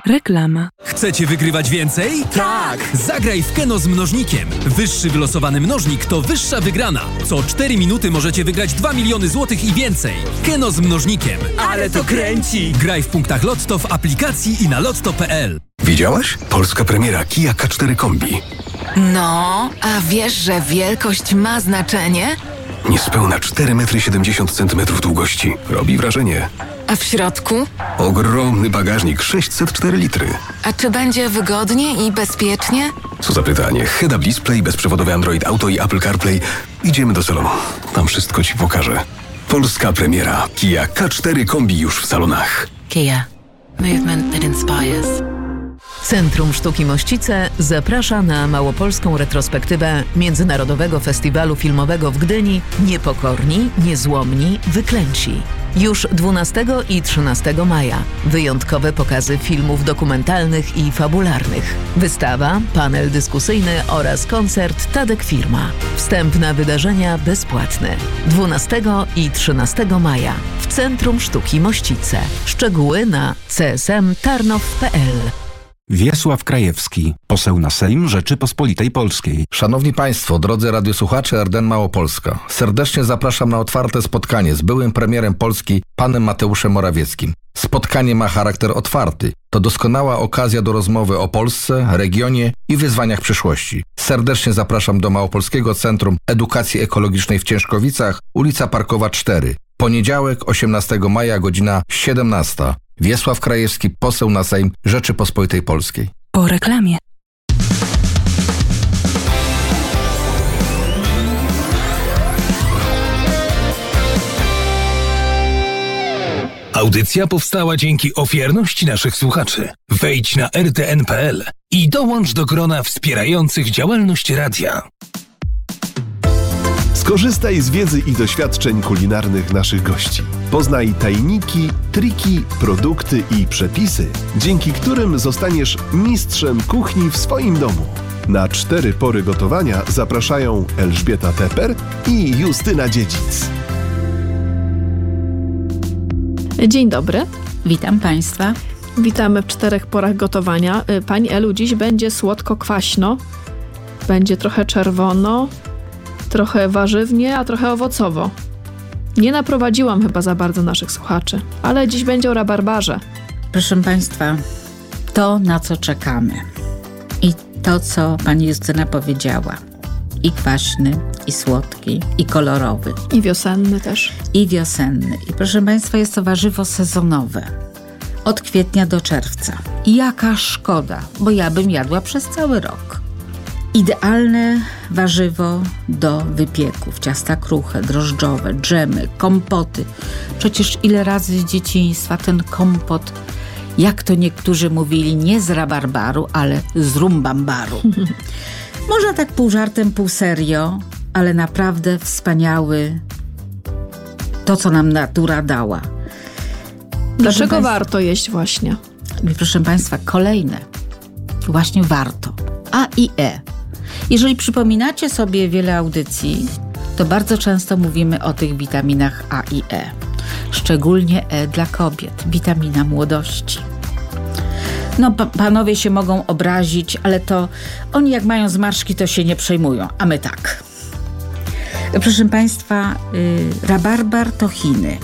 Reklama. Chcecie wygrywać więcej? Tak! Zagraj w Keno z mnożnikiem. Wyższy wylosowany mnożnik to wyższa wygrana. Co 4 minuty możecie wygrać 2 miliony złotych i więcej. Keno z mnożnikiem. Ale to kręci! Graj w punktach Lotto w aplikacji i na lotto.pl. Widziałaś? Polska premiera Kia K4 Kombi. No, a wiesz, że wielkość ma znaczenie? Niespełna 4,70 m długości. Robi wrażenie. A w środku? Ogromny bagażnik, 604 litry. A czy będzie wygodnie i bezpiecznie? Co za pytanie. Head-up display, bezprzewodowy Android Auto i Apple CarPlay. Idziemy do salonu. Tam wszystko Ci pokażę. Polska premiera Kia K4 Kombi już w salonach. Kia. Movement that inspires. Centrum Sztuki Mościce zaprasza na małopolską retrospektywę Międzynarodowego Festiwalu Filmowego w Gdyni Niepokorni, Niezłomni, Wyklęci. Już 12 i 13 maja. Wyjątkowe pokazy filmów dokumentalnych i fabularnych. Wystawa, panel dyskusyjny oraz koncert Tadek Firma. Wstęp na wydarzenia bezpłatny. 12 i 13 maja w Centrum Sztuki Mościce. Szczegóły na csmtarnow.pl. Wiesław Krajewski, poseł na Sejm Rzeczypospolitej Polskiej. Szanowni Państwo, drodzy radiosłuchacze RDN Małopolska, serdecznie zapraszam na otwarte spotkanie z byłym premierem Polski, panem Mateuszem Morawieckim. Spotkanie ma charakter otwarty. To doskonała okazja do rozmowy o Polsce, regionie i wyzwaniach przyszłości. Serdecznie zapraszam do Małopolskiego Centrum Edukacji Ekologicznej w Ciężkowicach, ulica Parkowa 4. Poniedziałek, 18 maja, godzina 17. Wiesław Krajewski, poseł na Sejm Rzeczypospolitej Polskiej. Po reklamie. Audycja powstała dzięki ofiarności naszych słuchaczy. Wejdź na rtn.pl i dołącz do grona wspierających działalność radia. Skorzystaj z wiedzy i doświadczeń kulinarnych naszych gości. Poznaj tajniki, triki, produkty i przepisy, dzięki którym zostaniesz mistrzem kuchni w swoim domu. Na 4 pory gotowania zapraszają Elżbieta Teper i Justyna Dziedzic. Dzień dobry. Witam Państwa. Witamy w 4 porach gotowania. Pani Elu, dziś będzie słodko-kwaśno, będzie trochę czerwono, trochę warzywnie, a trochę owocowo. Nie naprowadziłam chyba za bardzo naszych słuchaczy, ale dziś będzie o rabarbarze. Proszę Państwa, to na co czekamy i to, co Pani Justyna powiedziała. I kwaśny, i słodki, i kolorowy. I wiosenny też. I wiosenny. I proszę Państwa, jest to warzywo sezonowe. Od kwietnia do czerwca. I jaka szkoda, bo ja bym jadła przez cały rok. Idealne warzywo do wypieków. Ciasta kruche, drożdżowe, dżemy, kompoty. Przecież ile razy z dzieciństwa ten kompot, jak to niektórzy mówili, nie z rabarbaru, ale z rumbambaru. Można tak pół żartem, pół serio, ale naprawdę wspaniały. To, co nam natura dała. Dlaczego warto jeść właśnie? Proszę Państwa, kolejne. Właśnie warto. A i E. Jeżeli przypominacie sobie wiele audycji, to bardzo często mówimy o tych witaminach A i E. Szczególnie E dla kobiet. Witamina młodości. No, panowie się mogą obrazić, ale to oni jak mają zmarszczki, to się nie przejmują, a my tak. Proszę Państwa, rabarbar to Chiny.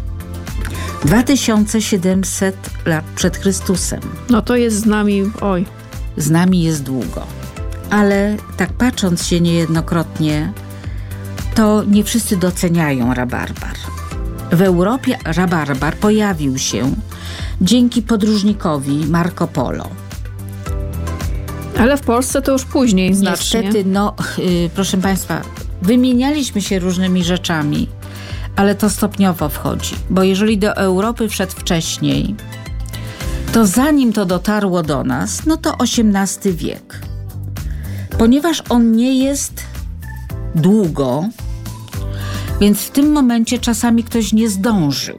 2700 lat przed Chrystusem. No to jest z nami, oj. Z nami jest długo. Ale tak patrząc się niejednokrotnie, to nie wszyscy doceniają rabarbar. W Europie rabarbar pojawił się dzięki podróżnikowi Marco Polo. Ale w Polsce to już później znacznie. Niestety, proszę Państwa, wymienialiśmy się różnymi rzeczami, ale to stopniowo wchodzi. Bo jeżeli do Europy wszedł wcześniej, to zanim to dotarło do nas, no to XVIII wiek. Ponieważ on nie jest długo, więc w tym momencie czasami ktoś nie zdążył.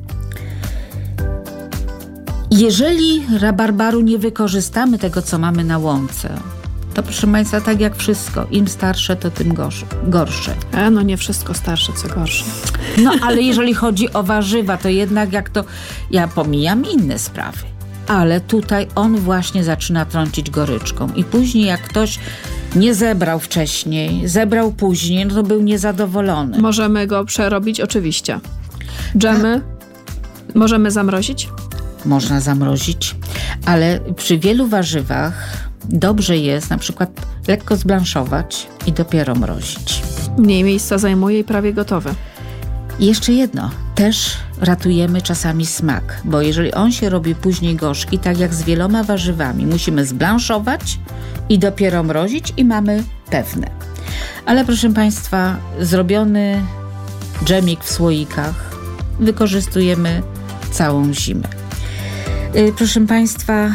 Jeżeli rabarbaru nie wykorzystamy tego, co mamy na łące, to proszę Państwa, tak jak wszystko, im starsze, to tym gorsze. No nie wszystko starsze, co gorsze. No ale jeżeli chodzi o warzywa, to jednak ja pomijam inne sprawy. ale tutaj on właśnie zaczyna trącić goryczką. I później jak ktoś nie zebrał wcześniej, zebrał później, no to był niezadowolony. Możemy go przerobić? Oczywiście. Dżemy możemy zamrozić? Można zamrozić, ale przy wielu warzywach dobrze jest na przykład lekko zblanszować i dopiero mrozić. Mniej miejsca zajmuje i prawie gotowe. I jeszcze jedno, też ratujemy czasami smak, bo jeżeli on się robi później gorzki, tak jak z wieloma warzywami, musimy zblanszować i dopiero mrozić i mamy pewne. Ale proszę Państwa, zrobiony dżemik w słoikach wykorzystujemy całą zimę. Proszę Państwa,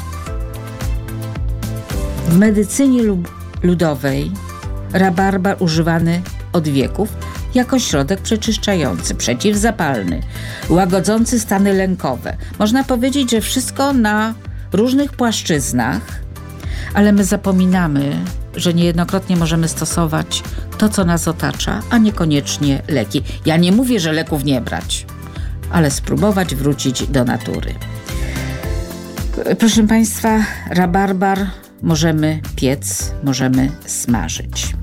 w medycynie ludowej rabarbar używany od wieków jako środek przeczyszczający, przeciwzapalny, łagodzący stany lękowe. Można powiedzieć, że wszystko na różnych płaszczyznach, ale my zapominamy, że niejednokrotnie możemy stosować to, co nas otacza, a niekoniecznie leki. Ja nie mówię, że leków nie brać, ale spróbować wrócić do natury. Proszę Państwa, rabarbar możemy piec, możemy smażyć.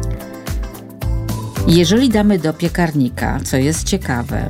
Jeżeli damy do piekarnika, co jest ciekawe,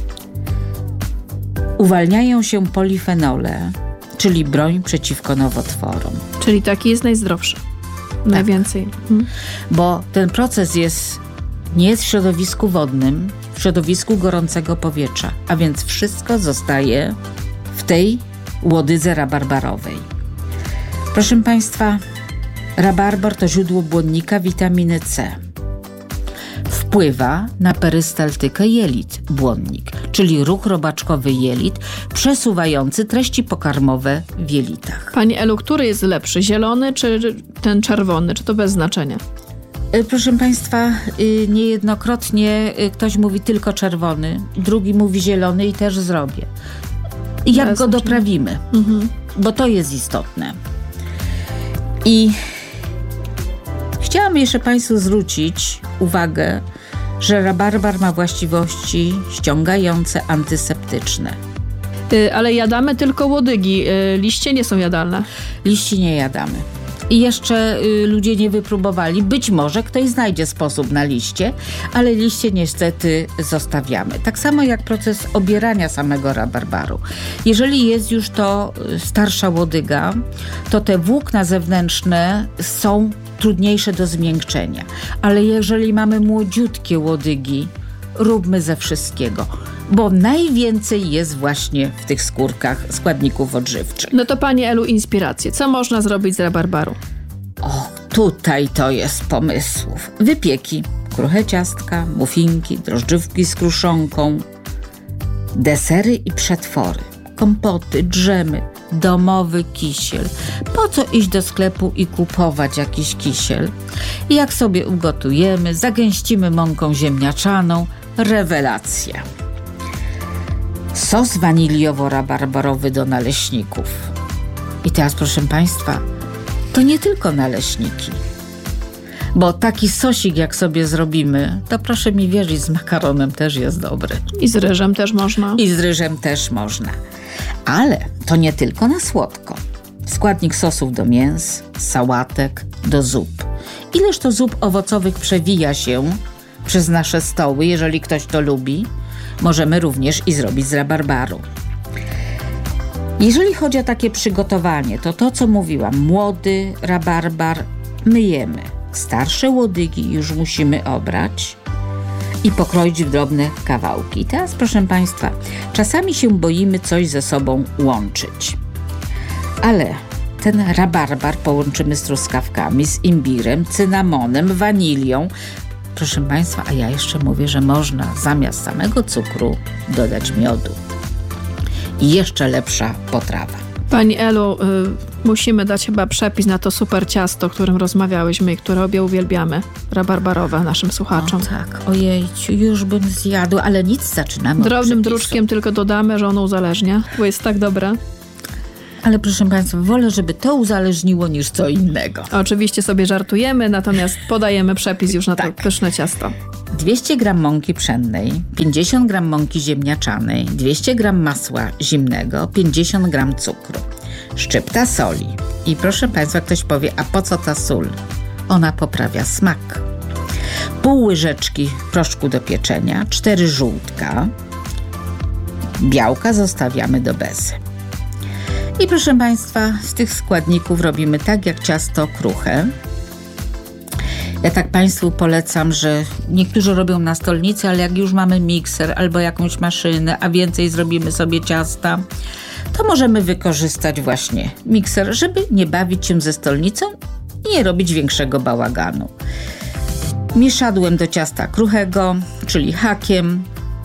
uwalniają się polifenole, czyli broń przeciwko nowotworom. Czyli taki jest najzdrowszy. Tak. Najwięcej. Bo ten proces nie jest w środowisku wodnym, w środowisku gorącego powietrza, a więc wszystko zostaje w tej łodydze rabarbarowej. Proszę Państwa, rabarbar to źródło błonnika witaminy C. Wpływa na perystaltykę jelit błonnik, czyli ruch robaczkowy jelit przesuwający treści pokarmowe w jelitach. Pani Elu, który jest lepszy? Zielony czy ten czerwony? Czy to bez znaczenia? Proszę Państwa, niejednokrotnie ktoś mówi tylko czerwony, drugi mówi zielony i też zrobię. Jak go doprawimy, bo to jest istotne. I chciałam jeszcze Państwu zwrócić uwagę, że rabarbar ma właściwości ściągające, antyseptyczne. Ale jadamy tylko łodygi, liście nie są jadalne. Liści nie jadamy. I jeszcze ludzie nie wypróbowali. Być może ktoś znajdzie sposób na liście, ale liście niestety zostawiamy. Tak samo jak proces obierania samego rabarbaru. Jeżeli jest już to starsza łodyga, to te włókna zewnętrzne są trudniejsze do zmiękczenia. Ale jeżeli mamy młodziutkie łodygi, róbmy ze wszystkiego, bo najwięcej jest właśnie w tych skórkach składników odżywczych. No to Pani Elu, inspiracje. Co można zrobić z rabarbaru? O, tutaj to jest pomysłów. Wypieki, kruche ciastka, muffinki, drożdżówki z kruszonką, desery i przetwory, kompoty, dżemy, domowy kisiel. Po co iść do sklepu i kupować jakiś kisiel? I jak sobie ugotujemy, zagęścimy mąką ziemniaczaną, rewelacja. Sos waniliowo-rabarbarowy do naleśników. I teraz, proszę Państwa, to nie tylko naleśniki. Bo taki sosik, jak sobie zrobimy, to proszę mi wierzyć, z makaronem też jest dobry. I z ryżem też można. I z ryżem też można. Ale to nie tylko na słodko. Składnik sosów do mięs, sałatek, do zup. Ileż to zup owocowych przewija się przez nasze stoły, jeżeli ktoś to lubi, możemy również i zrobić z rabarbaru. Jeżeli chodzi o takie przygotowanie, to co mówiłam, młody rabarbar myjemy. Starsze łodygi już musimy obrać i pokroić w drobne kawałki. Teraz, proszę Państwa, czasami się boimy coś ze sobą łączyć. Ale ten rabarbar połączymy z truskawkami, z imbirem, cynamonem, wanilią. Proszę Państwa, a ja jeszcze mówię, że można zamiast samego cukru dodać miodu. I jeszcze lepsza potrawa. Pani Elu, musimy dać chyba przepis na to super ciasto, o którym rozmawiałyśmy i które obie uwielbiamy. Rabarbarowe naszym słuchaczom. O tak, ojejciu, już bym zjadła, ale nic, zaczynamy drobnym od druczkiem tylko dodamy, że ono uzależnia, bo jest tak dobre. Ale proszę Państwa, wolę, żeby to uzależniło niż co innego. Oczywiście sobie żartujemy, natomiast podajemy przepis już na to pyszne ciasto. 200 g mąki pszennej, 50 g mąki ziemniaczanej, 200 g masła zimnego, 50 g cukru, szczypta soli. I proszę Państwa, ktoś powie, a po co ta sól? Ona poprawia smak. Pół łyżeczki proszku do pieczenia, 4 żółtka, białka zostawiamy do bezy. I proszę Państwa, z tych składników robimy tak jak ciasto kruche. Ja tak Państwu polecam, że niektórzy robią na stolnicy, ale jak już mamy mikser albo jakąś maszynę, a więcej zrobimy sobie ciasta, to możemy wykorzystać właśnie mikser, żeby nie bawić się ze stolnicą i nie robić większego bałaganu. Mieszadłem do ciasta kruchego, czyli hakiem,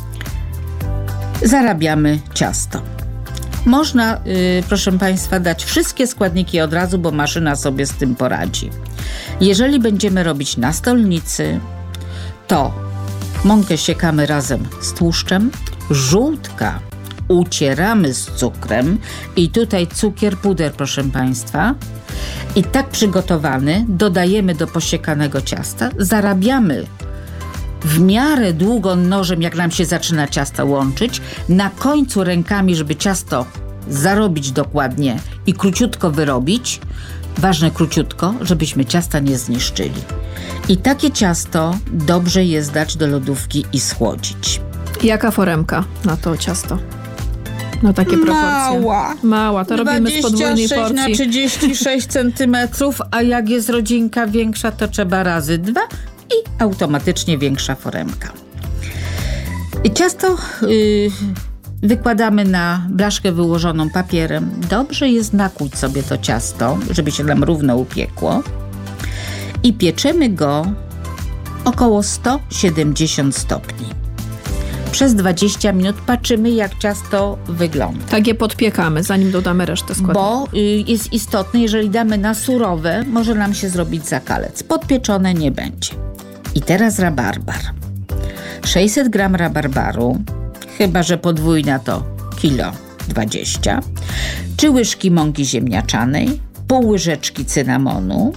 zarabiamy ciasto. Można, proszę Państwa, dać wszystkie składniki od razu, bo maszyna sobie z tym poradzi. Jeżeli będziemy robić na stolnicy, to mąkę siekamy razem z tłuszczem, żółtka ucieramy z cukrem i tutaj cukier puder, proszę Państwa. I tak przygotowany dodajemy do posiekanego ciasta, zarabiamy w miarę długo nożem, jak nam się zaczyna ciasto łączyć, na końcu rękami, żeby ciasto zarobić dokładnie i króciutko wyrobić. Ważne króciutko, żebyśmy ciasta nie zniszczyli. I takie ciasto dobrze jest dać do lodówki i schłodzić. Jaka foremka na to ciasto? Na takie proporcje? Mała, to robimy z podwójnej porcji. 26 na 36 cm, a jak jest rodzinka większa, to trzeba razy 2 i automatycznie większa foremka. Ciasto wykładamy na blaszkę wyłożoną papierem. Dobrze jest nakłuć sobie to ciasto, żeby się nam równo upiekło. I pieczemy go około 170 stopni. Przez 20 minut patrzymy, jak ciasto wygląda. Tak je podpiekamy, zanim dodamy resztę składników. Bo jest istotne, jeżeli damy na surowe, może nam się zrobić zakalec. Podpieczone nie będzie. I teraz rabarbar. 600 g rabarbaru, chyba że podwójna to 1,20 kg, 3 łyżki mąki ziemniaczanej, pół łyżeczki cynamonu.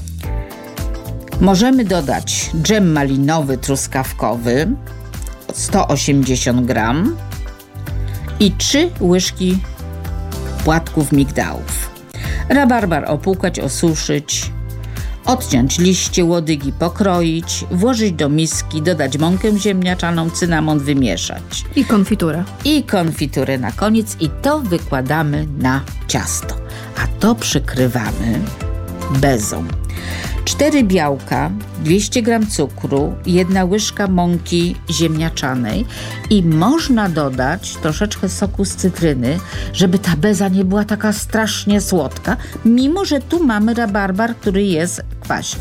Możemy dodać dżem malinowy, truskawkowy, 180 g i 3 łyżki płatków migdałów. Rabarbar opłukać, osuszyć, odciąć liście, łodygi pokroić, włożyć do miski, dodać mąkę ziemniaczaną, cynamon wymieszać. I konfiturę. I konfiturę na koniec i to wykładamy na ciasto. A to przykrywamy bezą. 4 białka, 200 g cukru, 1 łyżka mąki ziemniaczanej i można dodać troszeczkę soku z cytryny, żeby ta beza nie była taka strasznie słodka, mimo że tu mamy rabarbar, który jest kwaśny.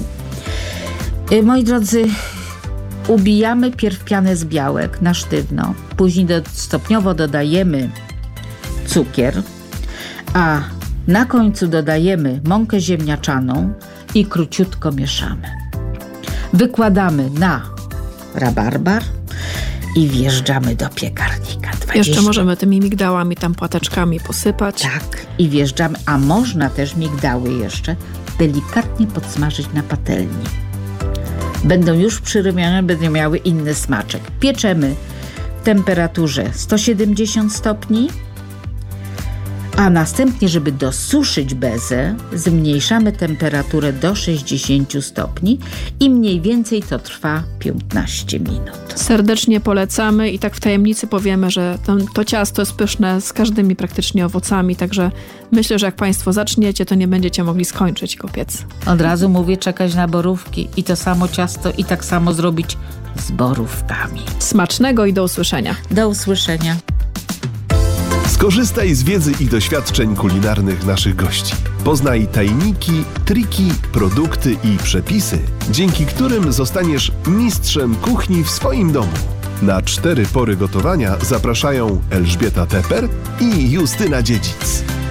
Moi drodzy, ubijamy pierw pianę z białek na sztywno, później stopniowo dodajemy cukier, a na końcu dodajemy mąkę ziemniaczaną i króciutko mieszamy. Wykładamy na rabarbar i wjeżdżamy do piekarnika. 20. Jeszcze możemy tymi migdałami, tam płateczkami posypać. Tak, i wjeżdżamy, a można też migdały jeszcze delikatnie podsmażyć na patelni. Będą już przyrumione, będą miały inny smaczek. Pieczemy w temperaturze 170 stopni, a następnie, żeby dosuszyć bezę, zmniejszamy temperaturę do 60 stopni i mniej więcej to trwa 15 minut. Serdecznie polecamy i tak w tajemnicy powiemy, że to ciasto jest pyszne z każdymi praktycznie owocami, także myślę, że jak Państwo zaczniecie, to nie będziecie mogli skończyć go piec. Od razu mówię, czekać na borówki i to samo ciasto i tak samo zrobić z borówkami. Smacznego i do usłyszenia. Do usłyszenia. Skorzystaj z wiedzy i doświadczeń kulinarnych naszych gości. Poznaj tajniki, triki, produkty i przepisy, dzięki którym zostaniesz mistrzem kuchni w swoim domu. Na 4 pory gotowania zapraszają Elżbieta Teper i Justyna Dziedzic.